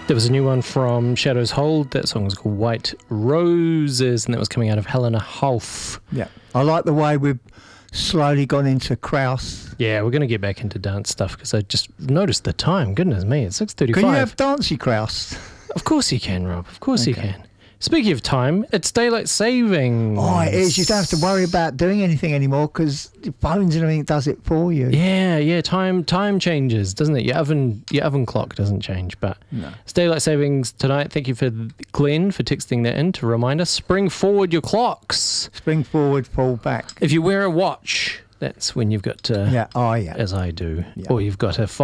There was a new one from Shadows Hold. That song was called White Roses, and that was coming out of Helena Hauff. Yeah. I like the way we've slowly gone into Kraus. Yeah, we're going to get back into dance stuff because I just noticed the time. Goodness me, it's 6:35. Can you have Dancey Kraus? Of course you can, Rob. Of course you can. Speaking of time, it's daylight savings. Oh, it is. You don't have to worry about doing anything anymore because your phones and everything does it for you. Yeah. Time changes, doesn't it? Your oven clock doesn't change, but it's daylight savings tonight. Thank you for Glenn for texting that in to remind us. Spring forward your clocks. Spring forward, fall back. If you wear a watch, that's when you've got to, as I do, or you've got a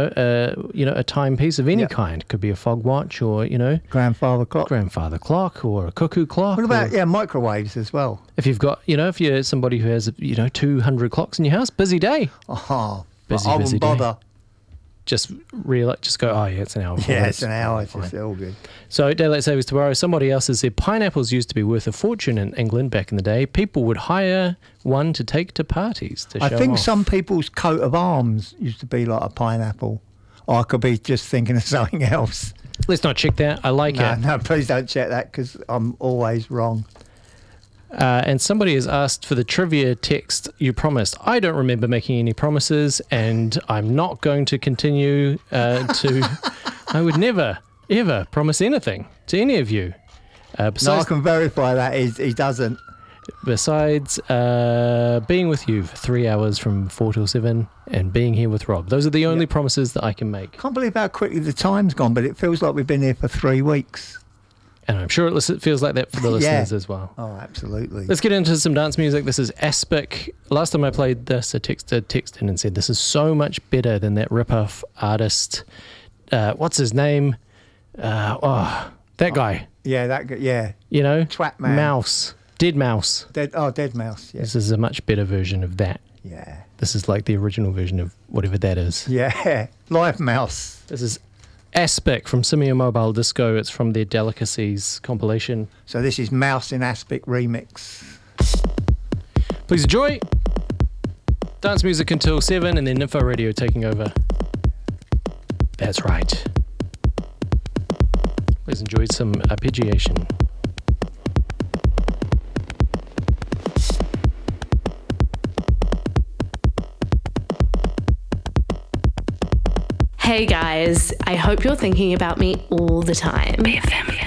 a timepiece of any kind. Could be a fog watch, or grandfather clock, or a cuckoo clock. What about microwaves as well? If you've got, if you're somebody who has 200 clocks in your house, busy day. Oh, busy bother. Day. Just go, it's an hour. Yeah, it's an hour. It's just all good. So daylight savings tomorrow. Somebody else has said pineapples used to be worth a fortune in England back in the day. People would hire one to take to parties to show off. I think some people's coat of arms used to be like a pineapple. Or I could be just thinking of something else. Let's not check that. I like it. No, please don't check that because I'm always wrong. And somebody has asked for the trivia text you promised. I don't remember making any promises, and I'm not going to continue to... I would never, ever promise anything to any of you. I can verify that he doesn't. Besides being with you for 3 hours from 4 till 7 and being here with Rob. Those are the only promises that I can make. Can't believe how quickly the time's gone, but it feels like we've been here for 3 weeks. And I'm sure it feels like that for the listeners as well. Oh, absolutely. Let's get into some dance music. This is Aspic. Last time I played this, a texter texted in and said, this is so much better than that rip-off artist. What's his name? That guy. Yeah, that guy, yeah. Twat Man. Mouse. Dead Mouse. Dead Mouse, yeah. This is a much better version of that. Yeah. This is like the original version of whatever that is. Yeah. Live Mouse. This is Aspic from Simio Mobile Disco. It's from their Delicacies compilation. So this is Mouse in Aspic remix. Please enjoy. Dance music until 7 and then Info Radio taking over. That's right. Please enjoy some arpeggiation. Hey guys, I hope you're thinking about me all the time. BFM.